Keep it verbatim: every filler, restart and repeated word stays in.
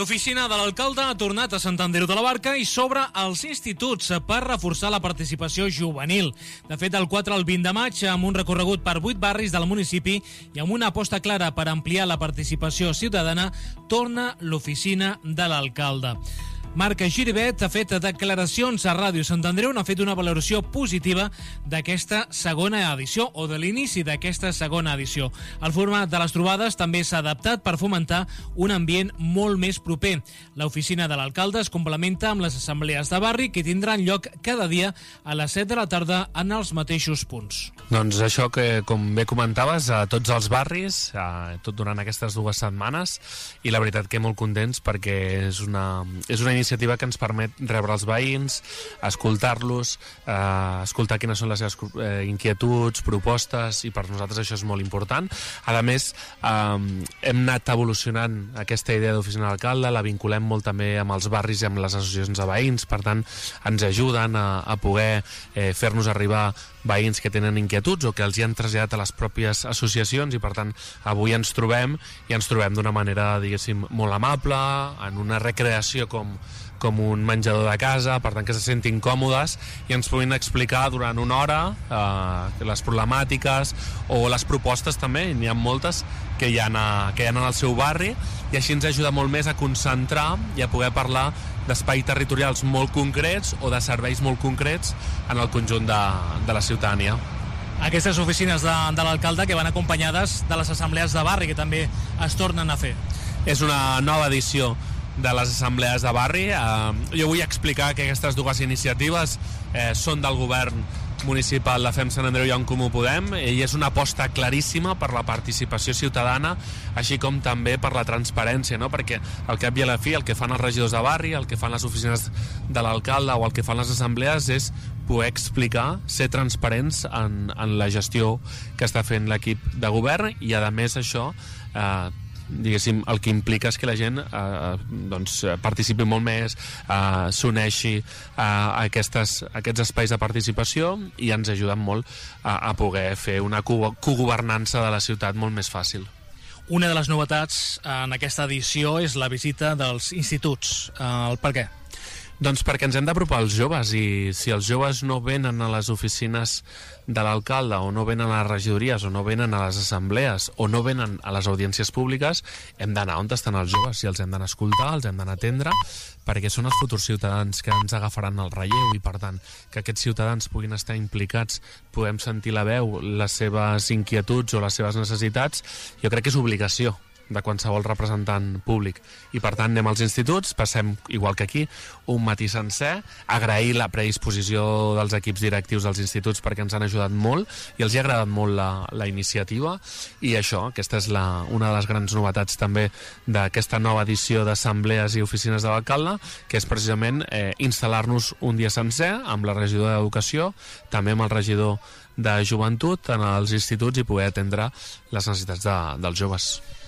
L'oficina de l'alcalde ha tornat a Sant Andreu de la Barca i s'obre als instituts per reforçar la participació juvenil. De fet, del quatre al vint de maig, amb un recorregut per vuit barris del municipi i amb una aposta clara per ampliar la participació ciutadana, torna l'oficina de l'alcalde. Marc Giribet ha fet declaracions a Ràdio Sant Andreu, n'ha fet una valoració positiva d'aquesta segona edició o de l'inici d'aquesta segona edició. El format de les trobades també s'ha adaptat per fomentar un ambient molt més proper. L'oficina de l'alcalde es complementa amb les assemblees de barri que tindran lloc cada dia a les set de la tarda en els mateixos punts. Doncs això que, com bé comentaves, a tots els barris, a, tot durant aquestes dues setmanes, i la veritat que molt contents perquè és una, és una iniciativa que ens permet rebre els veïns, escoltar-los, eh, escoltar quines són les seves eh, inquietuds, propostes, i per nosaltres això és molt important. A més, eh, hem anat evolucionant aquesta idea d'oficina d'alcalde, la vinculem molt també amb els barris i amb les associacions de veïns, per tant, ens ajuden a, a poder eh, fer-nos arribar veïns que tenen inquietuds o que els hi han traslladat a les pròpies associacions, i per tant avui ens trobem i ens trobem d'una manera, diguéssim, molt amable, en una recreació com, com un menjador de casa, per tant que se sentin còmodes i ens puguin explicar durant una hora eh, les problemàtiques o les propostes també, n'hi ha moltes que hi ha, a, que hi ha en el seu barri, i així ens ajuda molt més a concentrar i a poder parlar d'espais territorials molt concrets o de serveis molt concrets en el conjunt de, de la ciutadania. Aquestes oficines de, de l'alcalde que van acompanyades de les assemblees de barri que també es tornen a fer. És una nova edició de les assemblees de barri. Eh, jo vull explicar que aquestes dues iniciatives eh, són del govern municipal de Fem Sant Andreu i En Comú Podem, i és una aposta claríssima per la participació ciutadana, així com també per la transparència, no? Perquè al cap i a la fi el que fan els regidors de barri, el que fan les oficines de l'alcalde o el que fan les assemblees és poder explicar, ser transparents en, en la gestió que està fent l'equip de govern, i a més això eh, diguéssim, el que implica és que la gent eh, doncs, participi molt més, eh, s'uneixi a, aquestes, a aquests espais de participació, i ens ajuden molt a, a poder fer una cogovernança de la ciutat molt més fàcil. Una de les novetats en aquesta edició és la visita dels instituts. El per què? Doncs perquè ens hem d'apropar als joves, i si els joves no venen a les oficines de l'alcalde, o no venen a les regidories, o no venen a les assemblees, o no venen a les audiències públiques, hem d'anar on estan els joves, i els hem d'anar a escoltar, els hem d'anar a atendre, perquè són els futurs ciutadans que ens agafaran el relleu, i per tant que aquests ciutadans puguin estar implicats, podem sentir la veu, les seves inquietuds o les seves necessitats. Jo crec que és obligació de qualsevol representant públic, i per tant anem als instituts, passem igual que aquí un matí sencer, agrair la predisposició dels equips directius dels instituts perquè ens han ajudat molt i els hi ha agradat molt la, la iniciativa, i això, aquesta és la, una de les grans novetats també d'aquesta nova edició d'assemblees i oficines de l'alcalde, que és precisament eh, instal·lar-nos un dia sencer amb la regidora d'Educació, també amb el regidor de Joventut en els instituts, i poder atendre les necessitats de, dels joves.